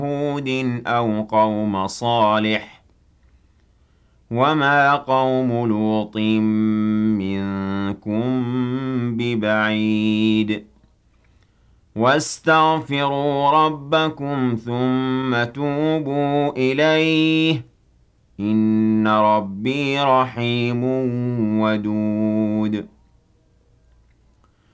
هود أو قوم صالح وما قوم لوط منكم ببعيد واستغفروا ربكم ثم توبوا إليه إن ربي رحيم ودود